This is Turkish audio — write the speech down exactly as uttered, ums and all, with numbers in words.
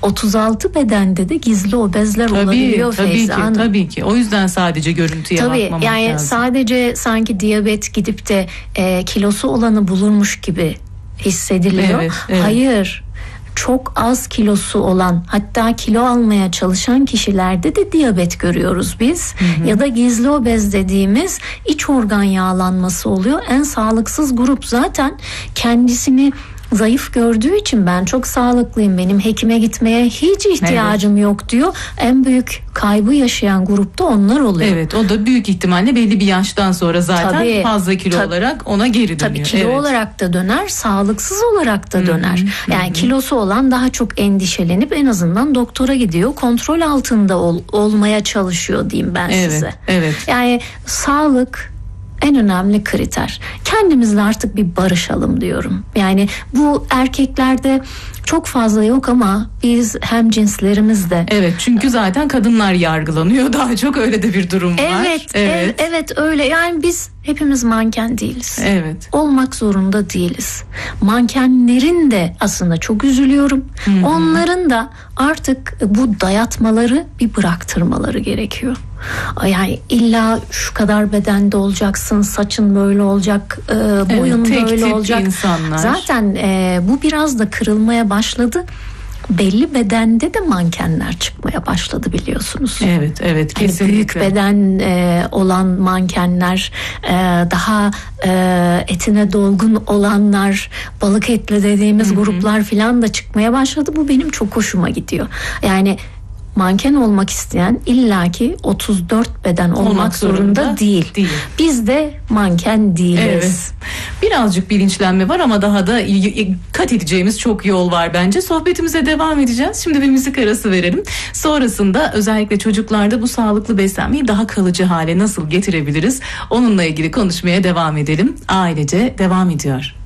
otuz altı bedende de gizli obezler tabii, olabiliyor Feyza Hanım. Tabii ki, tabii ki. O yüzden sadece görüntüye tabii, bakmamak yani lazım. Sadece sanki diyabet gidip de e, kilosu olanı bulurmuş gibi hissediliyor. Evet, evet. Hayır. Çok az kilosu olan, hatta kilo almaya çalışan kişilerde de diyabet görüyoruz biz. Hı hı. Ya da gizli obez dediğimiz iç organ yağlanması oluyor. En sağlıksız grup zaten kendisini zayıf gördüğü için ben çok sağlıklıyım, benim hekime gitmeye hiç ihtiyacım evet. yok diyor. En büyük kaybı yaşayan grupta onlar oluyor. Evet, o da büyük ihtimalle belli bir yaştan sonra zaten tabii, fazla kilo tab- olarak ona geri dönüyor. Tabii kilo evet. olarak da döner, sağlıksız olarak da döner. Hı-hı. Yani Hı-hı. kilosu olan daha çok endişelenip en azından doktora gidiyor. Kontrol altında ol, olmaya çalışıyor diyeyim ben evet, size. Evet. Yani sağlık en önemli kriter. Kendimizle artık bir barışalım diyorum. Yani bu erkeklerde çok fazla yok ama biz hem cinslerimizde. Evet, çünkü zaten kadınlar yargılanıyor. Daha çok öyle de bir durum evet, var. Evet. Evet, evet öyle. Yani biz hepimiz manken değiliz. Evet. Olmak zorunda değiliz. Mankenlerin de aslında çok üzülüyorum. Hı-hı. Onların da artık bu dayatmaları bir bıraktırmaları gerekiyor. Yani illa şu kadar bedende olacaksın, saçın böyle olacak, e, boyun evet, böyle olacak. İnsanlar. Zaten e, bu biraz da kırılmaya başladı. Belli bedende de mankenler çıkmaya başladı biliyorsunuz. Evet, evet, kesinlikle. Yani büyük beden e, olan mankenler, e, daha e, etine dolgun olanlar, balık etli dediğimiz Hı-hı. gruplar falan da çıkmaya başladı. Bu benim çok hoşuma gidiyor. Yani manken olmak isteyen illaki otuz dört beden olmak, olmak zorunda, zorunda değil. değil. Biz de manken değiliz. Evet. Birazcık bilinçlenme var ama daha da kat edeceğimiz çok yol var bence. Sohbetimize devam edeceğiz. Şimdi bir müzik arası verelim. Sonrasında özellikle çocuklarda bu sağlıklı beslenmeyi daha kalıcı hale nasıl getirebiliriz? Onunla ilgili konuşmaya devam edelim. Ailece devam ediyor.